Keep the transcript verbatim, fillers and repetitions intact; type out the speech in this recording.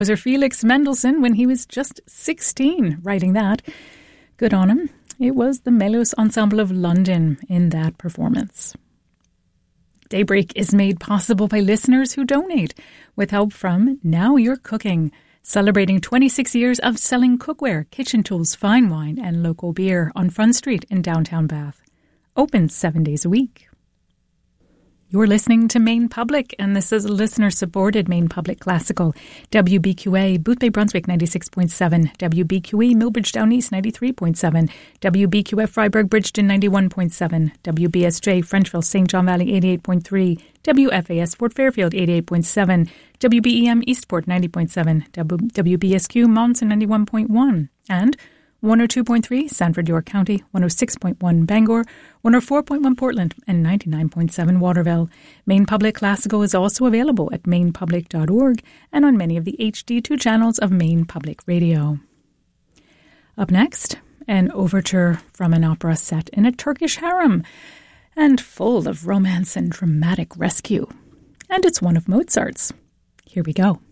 composer Felix Mendelssohn when he was just sixteen, writing that. Good on him. It was the Melos Ensemble of London in that performance. Daybreak is made possible by listeners who donate, with help from Now You're Cooking, celebrating twenty-six years of selling cookware, kitchen tools, fine wine, and local beer on Front Street in downtown Bath. Open seven days a week. You're listening to Maine Public, and this is a listener-supported Maine Public Classical. W B Q A, Boothbay Brunswick ninety-six point seven, W B Q E, Millbridge Down East ninety-three point seven, W B Q F Freiburg Bridgeton ninety-one point seven, W B S J Frenchville Saint John Valley eighty-eight point three, W F A S Fort Fairfield eighty-eight point seven, W B E M Eastport ninety point seven, W B S Q Monson ninety-one point one, and one oh two point three Sanford York County, one oh six point one Bangor, one oh four point one Portland, and ninety-nine point seven Waterville. Maine Public Classical is also available at maine public dot org and on many of the H D two channels of Maine Public Radio. Up next, an overture from an opera set in a Turkish harem and full of romance and dramatic rescue. And it's one of Mozart's. Here we go.